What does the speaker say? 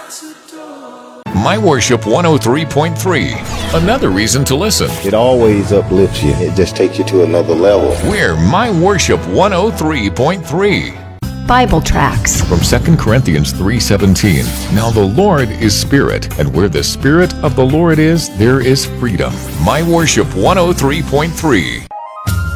My Worship 103.3. Another reason to listen. It always uplifts you. It just takes you to another level. We're My Worship 103.3. Bible tracts From 2 Corinthians 3:17. Now the Lord is Spirit, and where the Spirit of the Lord is, there is freedom. My Worship 103.3.